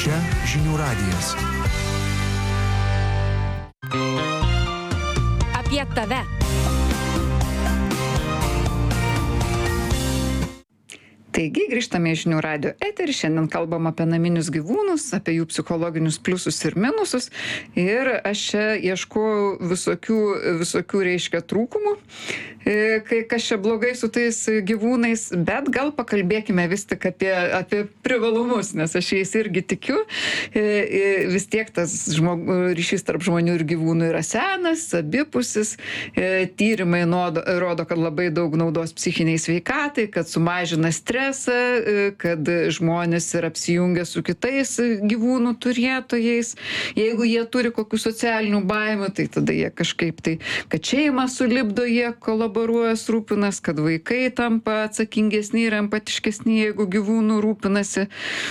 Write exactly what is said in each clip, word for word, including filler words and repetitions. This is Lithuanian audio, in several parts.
Čia žinių radijas. Apie tave. Taigi, grįžtame į žinių radijo eterį. Šiandien kalbam apie naminius gyvūnus, apie jų psichologinius pliusus ir minusus. Ir aš čia ieškojau visokių, visokių reiškia trūkumų, kai kas čia blogai su tais gyvūnais, bet gal pakalbėkime vis tik apie, apie privalumus, nes aš jais irgi tikiu. Vis tiek tas žmog, ryšys tarp žmonių ir gyvūnų yra senas, abipusis. Tyrimai rodo, rodo, kad labai daug naudos psichiniai sveikatai, kad sumažina stresą, kad žmonės yra apsijungę su kitais gyvūnų turėtojais. Jeigu jie turi kokių socialinių baimių, tai tada jie kažkaip tai, kad šeimą sulipdo, jie kolaboruoja, rūpinas, kad vaikai tampa atsakingesni ir empatiškesni, jeigu gyvūnų rūpinasi.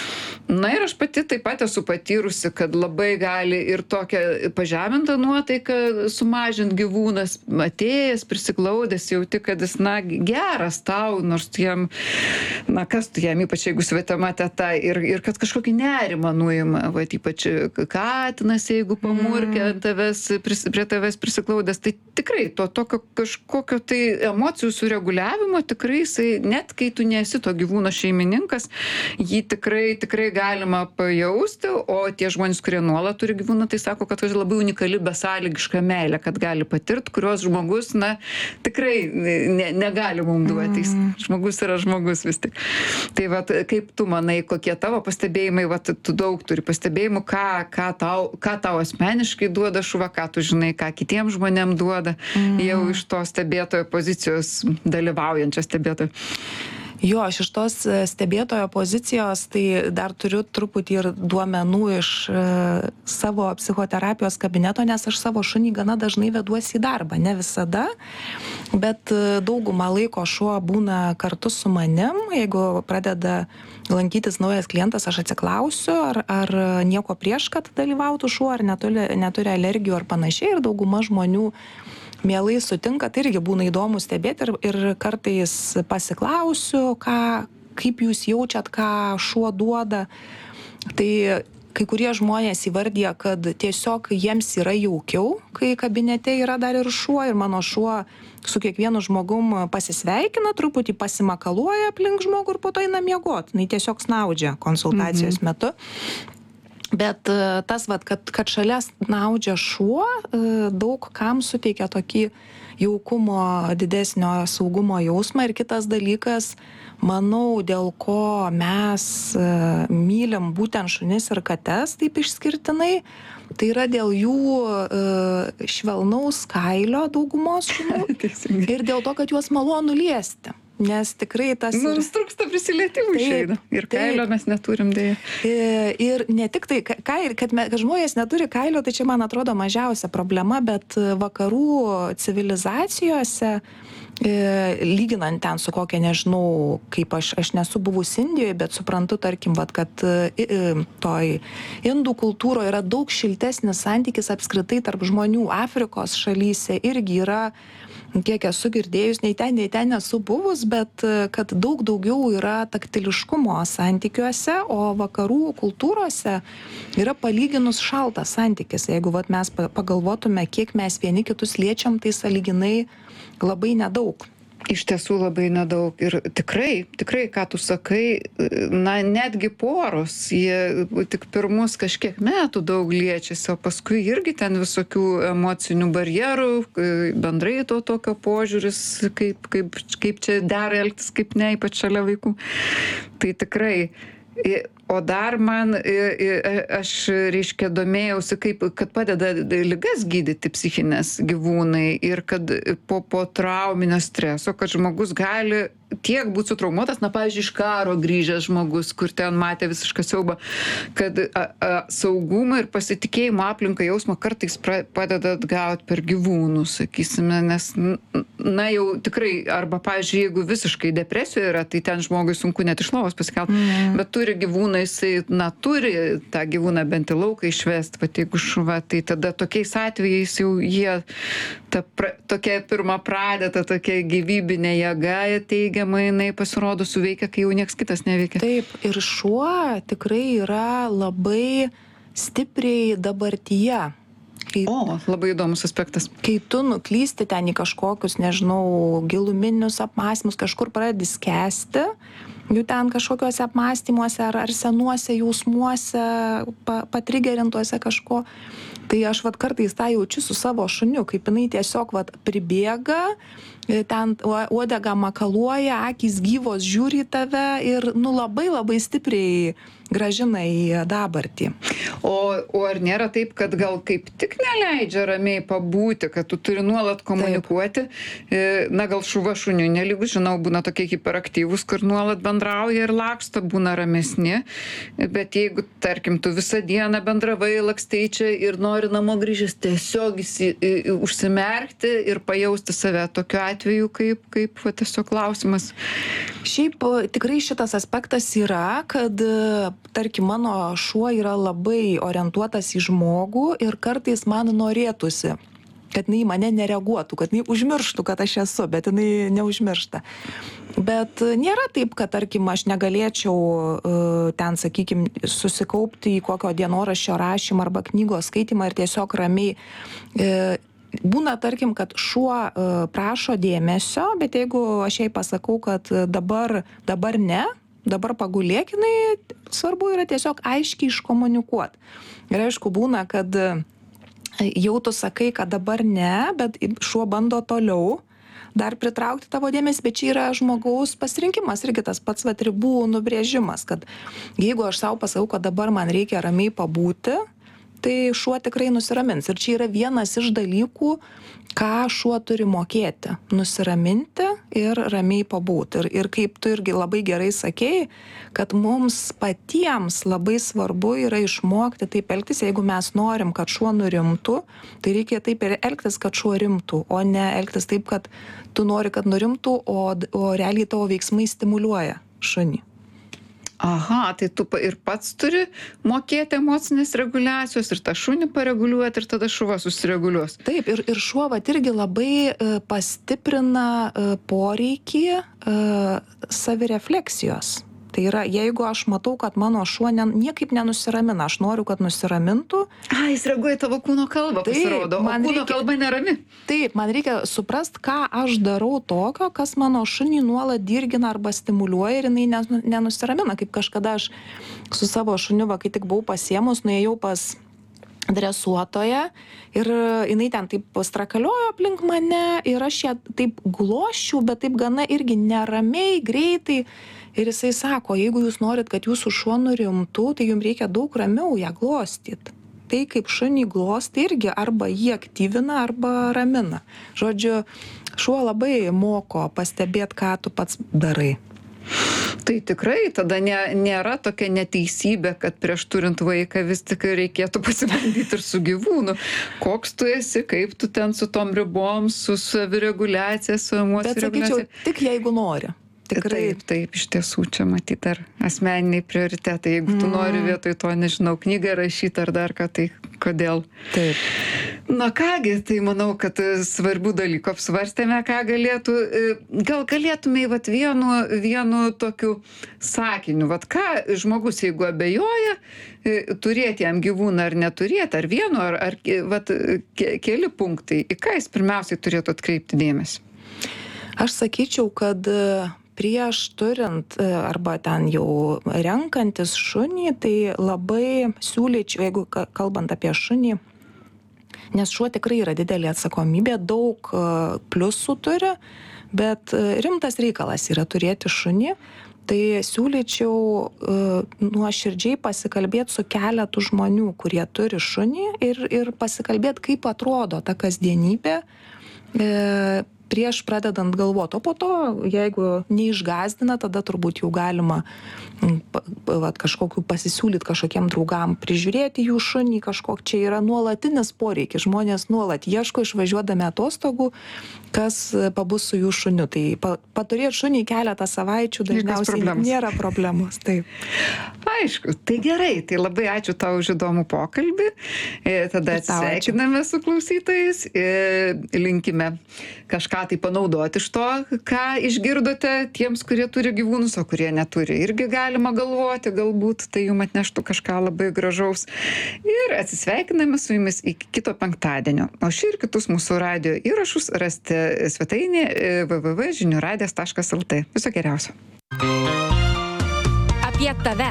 Na ir aš pati taip pat esu patyrusi, kad labai gali ir tokią pažemintą nuotaiką sumažinti gyvūnas, atėjęs, prisiglaudęs, jauti, kad jis, na, geras tau, nors tu jam, na, kas tu jam, ypač jeigu svetima teta, ir, ir kad kažkokį nerimą nuima, va, ypač katinas, jeigu pamurkia ant tavęs, pris, prie tavęs prisiglaudęs, tai tikrai to tokio kažkokio tai emocijų sureguliavimo tikrai jisai, net kai tu nesi to gyvūno šeimininkas, jį tikrai, tikrai galima pajausti, o tie žmonės, kurie nuolat turi gyvūną, tai sako, kad tai labai unikali besąlygiška meilė, kad gali patirti, kurios žmogus, na, tikrai ne, negali mums duoti. Mm. Žmogus yra žmogus vis tik. Tai vat, kaip tu manai, kokie tavo pastebėjimai, vat, tu daug turi pastebėjimų, ką, ką, tau, ką tau asmeniškai duoda šuva, ką tu žinai, ką kitiems žmonėms duoda, mm. jau iš to stebėtojo pozicijos, dalyvaujančio stebėtojo. Jo, aš iš tos stebėtojo pozicijos tai dar turiu truputį ir duomenų iš e, savo psichoterapijos kabineto, nes aš savo šunį gana dažnai veduosi į darbą, ne visada, bet daugumą laiko šuo būna kartu su manim. Jeigu pradeda lankytis naujas klientas, aš atsiklausiu, ar, ar nieko prieš, kad dalyvautų šuo, ar neturi, neturi alergijų ar panašiai, ir dauguma žmonių mielai sutinka, tai irgi būna įdomu stebėti, ir, ir kartais pasiklausiu, ką, kaip jūs jaučiat, ką šuo duoda. Tai kai kurie žmonės įvardyja, kad tiesiog jiems yra jaukiau, kai kabinete yra dar ir šuo, ir mano šuo su kiekvienu žmogum pasisveikina, truputį pasimakaluoja aplink žmogų ir po to eina miegot. Jis tiesiog snaudžia konsultacijos mhm. metu. Bet tas, vat, kad, kad šalia snaudžia šuo, daug kam suteikia tokį jaukumo, didesnio saugumo jausmą. Ir kitas dalykas, manau, dėl ko mes mylim būtent šunis ir kates taip išskirtinai, tai yra dėl jų švelnaus kailio daugumos šunų ir dėl to, kad juos malonu liesti. Nes tikrai tas... Mums trūksta prisilietimų išeina. Ir kailio mes neturim dėja. Ir, ir ne tik tai, kail, kad, me, kad žmonės neturi kailio, tai čia man atrodo mažiausia problema, bet vakarų civilizacijose, e, lyginant ten su kokia, nežinau, kaip aš, aš nesu buvus Indijoje, bet suprantu, tarkim, vat, kad e, toj indų kultūroje yra daug šiltesnis santykis apskritai tarp žmonių. Afrikos šalyse irgi yra, kiek esu girdėjus, nei ten, nei ten nesu buvus, bet kad daug daugiau yra taktiliškumo santykiuose, o vakarų kultūrose yra palyginus šaltas santykis. Jeigu vat, mes pagalvotume, kiek mes vieni kitus liečiam, tai sąlyginai labai nedaug. Iš tiesų labai nedaug. Ir tikrai, tikrai, ką tu sakai, na, netgi poros, jie tik pirmus kažkiek metų daug liečiasi, o paskui irgi ten visokių emocinių barjerų, bendrai to tokio požiūris, kaip, kaip, kaip čia dera elgtis, kaip ne, ypač šalia vaikų. Tai tikrai. O dar man, aš, reiškia, domėjausi, kaip, kad padeda ligas gydyti psichinės gyvūnai ir kad po, po trauminio streso, kad žmogus gali tiek būti sutraumuotas, na, pavyzdžiui, iš karo grįžęs žmogus, kur ten matė visišką siaubą, kad a, a, saugumą ir pasitikėjimo aplinką jausmą kartais pra, padeda atgauti per gyvūnus, sakysime, nes, na, jau tikrai, arba, pavyzdžiui, jeigu visiškai depresijoje yra, tai ten žmogui sunku net iš lovos pasikelt, mm. bet turi gyvūną, jisai, na, turi tą gyvūną bent į lauką išvesti, pat jeigu šuva, tai tada tokiais atvejais jau jie, ta pra, tokia pirma pradėta, tokia gyvybinė jėga teigiamai, jinai pasirodo suveikia, kai jau nieks kitas neveikia. Taip, ir šuo tikrai yra labai stipriai dabartyje. Kai, O, labai įdomus aspektas. kai tu nuklysti ten į kažkokius, nežinau, giluminius apmąstymus, kažkur pradedi skęsti, jų ten kažkokiuose apmąstymuose ar, ar senuose jausmuose, pa, patrigerintuose kažko, tai aš vat kartais tą jaučiu su savo šuniu, kaip jinai tiesiog vat pribėga, ten uodega makaluoja, akys gyvos žiūri į tave ir nu labai labai stipriai gražina į dabartį. O, o ar nėra taip, kad gal kaip tik neleidžia ramiai pabūti, kad tu turi nuolat komunikuoti? Taip. Na, gal šuva šuniui nelygus, žinau, būna tokie hiperaktyvūs, kur nuolat bendrauja ir laksto, būna ramesni. Bet jeigu, tarkim, tu visą dieną bendravai, lakstai čia ir nori namo grįžęs tiesiog įsi, užsimerkti ir pajausti save tokiu atveju, kaip, kaip va, tiesiog klausimas. Šiaip tikrai šitas aspektas yra, kad tarkim, mano šuo yra labai orientuotas į žmogų ir kartais man norėtųsi, kad jinai mane nereaguotų, kad jinai užmirštų, kad aš esu, bet jinai neužmiršta. Bet nėra taip, kad, tarkim, aš negalėčiau ten, sakykim, susikaupti į kokio dienoraščio rašymą arba knygos skaitimą ir tiesiog ramiai. Būna, tarkim, kad šuo prašo dėmesio, bet jeigu aš jai pasakau, kad dabar, dabar ne, dabar pagulėk, jinai svarbu yra tiesiog aiškiai iškomunikuoti. Ir aišku, būna, kad jau tu sakai, kad dabar ne, bet šuo bando toliau dar pritraukti tavo dėmesį, bet čia yra žmogaus pasirinkimas, irgi tas pats vat ribų nubrėžimas, kad jeigu aš savo pasakau, kad dabar man reikia ramiai pabūti, tai šuo tikrai nusiramins. Ir čia yra vienas iš dalykų, ką šuo turi mokėti. Nusiraminti ir ramiai pabūti. Ir, ir kaip tu irgi labai gerai sakei, kad mums patiems labai svarbu yra išmokti taip elgtis, jeigu mes norim, kad šuo nurimtų, tai reikia taip ir elgtis, kad šuo rimtų, o ne elgtis taip, kad tu nori, kad nurimtų, o, o realiai tavo veiksmai stimuliuoja šunį. Aha, tai tu ir pats turi mokėti emocinės reguliacijos ir tą šunį pareguliuoti ir tada šuva susireguliuos. Taip, ir, ir šuo vat irgi labai e, pastiprina e, poreikį e, savirefleksijos. Tai yra, jeigu aš matau, kad mano šuo ne, niekaip nenusiramina, aš noriu, kad nusiramintų. A, jis reaguoja tavo kūno kalbą, taip, pasirodo, o kūno reikia, kalba nerami. Taip, man reikia suprast, ką aš darau tokio, kas mano šunį nuolat dirgina arba stimuliuoja ir jinai nenusiramina. Kaip kažkada aš su savo šuniu, va, kai tik buvau pasiemus, nuėjau pas dresuotoją ir jinai ten taip strakaliojo aplink mane ir aš ją taip gloščiau, bet taip gana irgi neramiai, greitai. Ir jisai sako, jeigu jūs norit, kad jūsų šuo nurimtų, tai jums reikia daug ramiau ją glostyti. Tai kaip šunį glosti irgi arba jį aktyvina, arba ramina. Žodžiu, šuo labai moko pastebėti, ką tu pats darai. Tai tikrai tada ne, nėra tokia neteisybė, kad prieš turint vaiką vis tik reikėtų pasibandyti ir su gyvūnu. Koks tu esi, kaip tu ten su tom ribom, su savireguliacija, su emocijų reguliacija. Bet sakyčiau, tik jeigu nori. Tikrai. Taip, taip, iš tiesų čia matyti ar asmeniniai prioritetai. Jeigu tu mm. nori vietoj to, nežinau, knygą rašyti ar dar ką, tai kodėl. Taip. Na kągi, tai manau, kad svarbių dalykų apsvarstėme, ką galėtų, gal galėtume vat vienu, vienu tokiu sakiniu, vat ką žmogus, jeigu abejoja, turėti jam gyvūną ar neturėti, ar vienu, ar, ar vat, ke, keli punktai, į ką jis pirmiausiai turėtų atkreipti dėmesį? Aš sakyčiau, kad prieš turint arba ten jau renkantis šunį, tai labai siūlyčiau, jeigu kalbant apie šunį, nes šuo tikrai yra didelė atsakomybė, daug pliusų turi, bet rimtas reikalas yra turėti šunį, tai siūlyčiau nuoširdžiai pasikalbėti su keletu žmonių, kurie turi šunį ir, ir pasikalbėti, kaip atrodo ta kasdienybė, prieš pradedant galvoti, o po to, jeigu neišgazdina, tada turbūt jau galima vat, kažkokiu pasisiūlyti kažkokiem draugam, prižiūrėti jų šunį, kažkok čia yra nuolatinis poreikis, žmonės nuolat ieško išvažiuodami atostogų, kas pabus su jų šuniu. Tai pa, paturėti šunį keletą savaičių dažniausiai nėra problemos. Taip. Aišku, tai gerai, tai labai ačiū tau už įdomų pokalbį. E, tada atsisveikiname su klausytojais, e, linkime kažką tai panaudoti iš to, ką išgirdote tiems, kurie turi gyvūnus, o kurie neturi. Irgi galima galvoti, galbūt tai jums atneštų kažką labai gražaus. Ir atsisveikiname su jumis iki kito penktadienio. O šį ir kitus mūsų radio įrašus rasite svetainė w w w taškas žinių radijas taškas l t. Viso geriausio. Apie tave.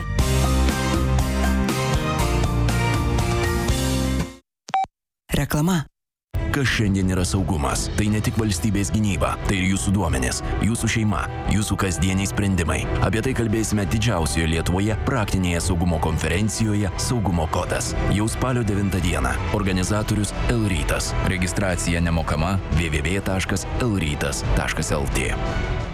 Reklama. Kas šiandien yra saugumas? Tai ne tik valstybės gynyba, tai ir jūsų duomenys, jūsų šeima, jūsų kasdieniai sprendimai. Apie tai kalbėsime didžiausioje Lietuvoje praktinėje saugumo konferencijoje Saugumo kodas. Jau spalio devintą dieną. Organizatorius L-Rytas. Registracija nemokama w w w taškas l rytas taškas l t.